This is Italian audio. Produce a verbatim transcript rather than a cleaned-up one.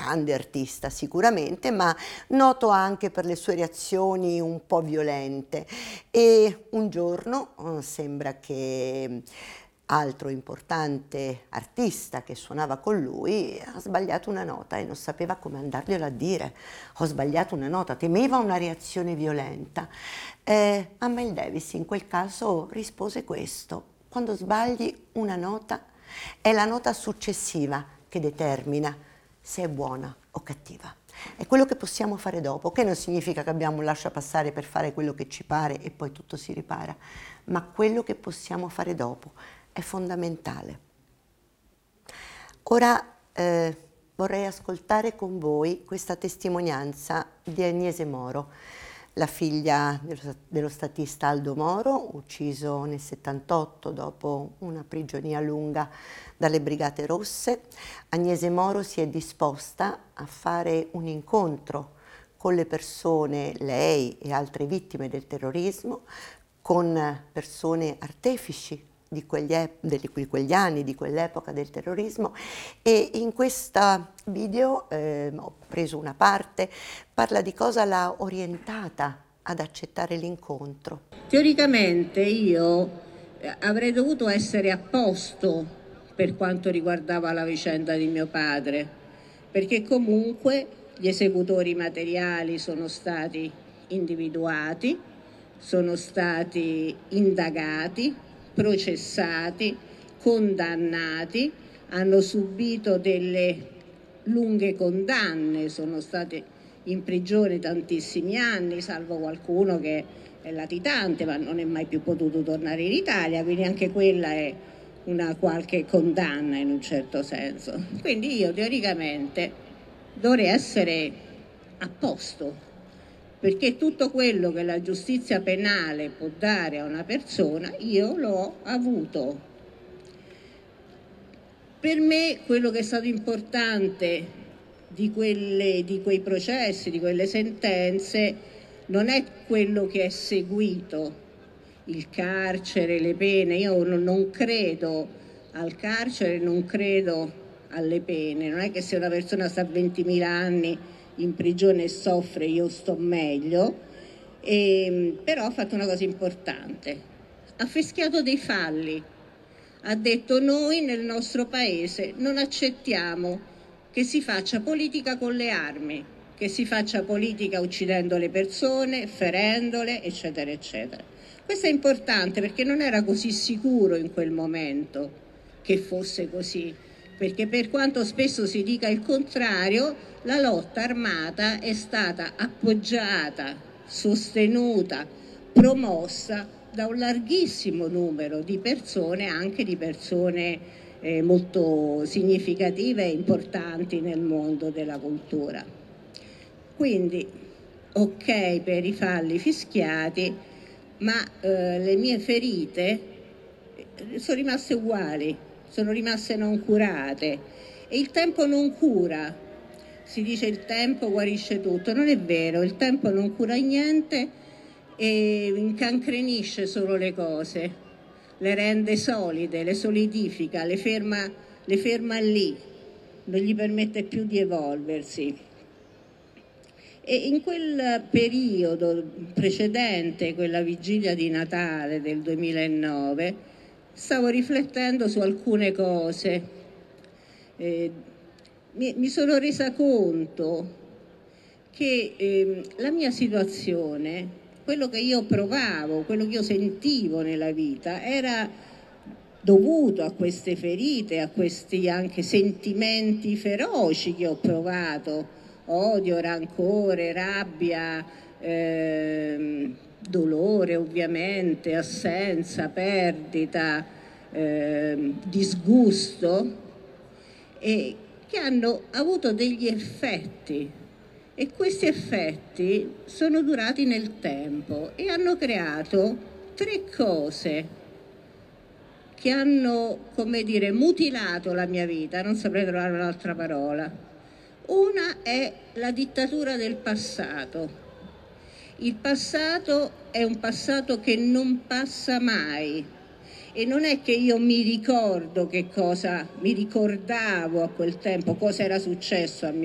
grande artista sicuramente, ma noto anche per le sue reazioni un po' violente. E un giorno eh, sembra che altro importante artista che suonava con lui ha sbagliato una nota e non sapeva come andarglielo a dire. Ho sbagliato una nota, temeva una reazione violenta. Eh, a Miles Davis in quel caso rispose questo: quando sbagli una nota è la nota successiva che determina se è buona o cattiva. È quello che possiamo fare dopo, che non significa che abbiamo un lasciapassare per fare quello che ci pare e poi tutto si ripara, ma quello che possiamo fare dopo è fondamentale. Ora eh, vorrei ascoltare con voi questa testimonianza di Agnese Moro, la figlia dello, dello statista Aldo Moro, ucciso nel settantotto dopo una prigionia lunga dalle Brigate Rosse. Agnese Moro si è disposta a fare un incontro con le persone, lei e altre vittime del terrorismo, con persone artefici di quegli, di quegli anni, di quell'epoca del terrorismo, e in questa video, eh, ho preso una parte, parla di cosa l'ha orientata ad accettare l'incontro. Teoricamente io avrei dovuto essere a posto per quanto riguardava la vicenda di mio padre, perché comunque gli esecutori materiali sono stati individuati, sono stati indagati, processati, condannati, hanno subito delle lunghe condanne, sono stati in prigione tantissimi anni, salvo qualcuno che è latitante ma non è mai più potuto tornare in Italia, quindi anche quella è una qualche condanna in un certo senso. Quindi io teoricamente dovrei essere a posto, perché tutto quello che la giustizia penale può dare a una persona io l'ho avuto. Per me quello che è stato importante di, quelle, di quei processi, di quelle sentenze, non è quello che è seguito, il carcere, le pene. Io non credo al carcere, non credo alle pene. Non è che se una persona sta ventimila anni in prigione e soffre, io sto meglio, e, però ha fatto una cosa importante, ha fischiato dei falli, ha detto: noi nel nostro paese non accettiamo che si faccia politica con le armi, che si faccia politica uccidendo le persone, ferendole, eccetera, eccetera. Questo è importante perché non era così sicuro in quel momento che fosse così, perché per quanto spesso si dica il contrario, la lotta armata è stata appoggiata, sostenuta, promossa da un larghissimo numero di persone, anche di persone eh, molto significative e importanti nel mondo della cultura. Quindi, ok per i falli fischiati, ma eh, le mie ferite sono rimaste uguali, sono rimaste non curate, e il tempo non cura. Si dice il tempo guarisce tutto, non è vero, il tempo non cura niente e incancrenisce solo le cose, le rende solide, le solidifica, le ferma, le ferma lì, non gli permette più di evolversi. E in quel periodo precedente, quella vigilia di Natale del duemilanove, stavo riflettendo su alcune cose. Eh, mi, mi sono resa conto che eh, la mia situazione, quello che io provavo, quello che io sentivo nella vita, era dovuto a queste ferite, a questi anche sentimenti feroci che ho provato, odio, rancore, rabbia, eh, dolore ovviamente, assenza, perdita, eh, disgusto, e che hanno avuto degli effetti, e questi effetti sono durati nel tempo e hanno creato tre cose che hanno, come dire, mutilato la mia vita, non saprei trovare un'altra parola. Una è la dittatura del passato. Il passato è un passato che non passa mai, e non è che io mi ricordo che cosa, mi ricordavo a quel tempo, cosa era successo a mio